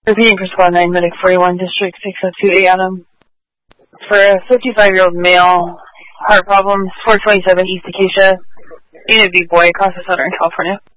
Repeating for Squad 9, Medic 41, District 602A Adam. For a 55-year-old male, heart problems, 427 East Acacia, Unit B Boy, across the Southern California.